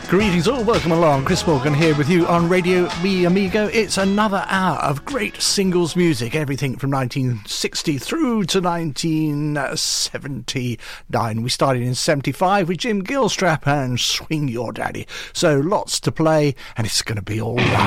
Greetings all, welcome along. Chris Morgan here with you on Radio Mi Amigo. It's another hour of great singles music, everything from 1960 through to 1979. We started in 75 with Jim Gilstrap and Swing Your Daddy. So lots to play, and it's going to be all right.